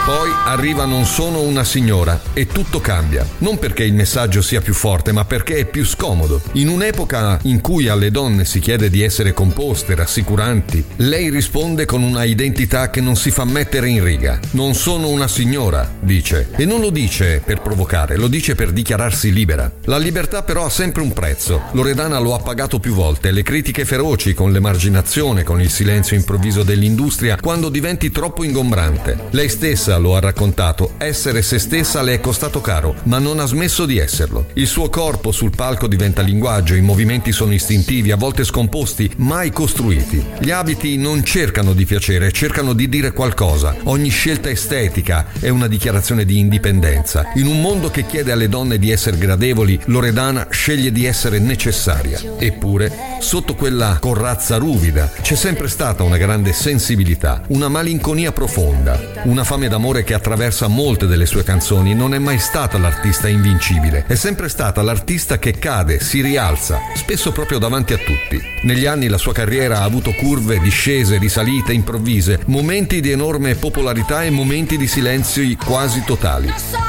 Poi arriva Non sono una signora e tutto cambia. Non perché il messaggio sia più forte, ma perché è più scomodo. In un'epoca in cui alle donne si chiede di essere composte, rassicuranti, lei risponde con una identità che non si fa mettere in riga. Non sono una signora, dice. E non lo dice per provocare, lo dice per dichiararsi libera. La libertà però ha sempre un prezzo. Loredana lo ha pagato più volte. Le critiche feroci, con l'emarginazione, con il silenzio improvviso dell'industria, quando diventi troppo ingombrante. Lei stessa lo ha raccontato, essere se stessa le è costato caro, ma non ha smesso di esserlo. Il suo corpo sul palco diventa linguaggio, i movimenti sono istintivi, a volte scomposti, mai costruiti. Gli abiti non cercano di piacere, cercano di dire qualcosa. Ogni scelta estetica è una dichiarazione di indipendenza. In un mondo che chiede alle donne di essere gradevoli, Loredana sceglie di essere necessaria. Eppure, sotto quella corazza ruvida c'è sempre stata una grande sensibilità, una malinconia profonda, una fame d'amore che attraversa molte delle sue canzoni. Non è mai stata l'artista invincibile, è sempre stata l'artista che cade, si rialza, spesso proprio davanti a tutti. Negli anni la sua carriera ha avuto curve, discese, risalite improvvise, momenti di enorme popolarità e momenti di silenzi quasi totali.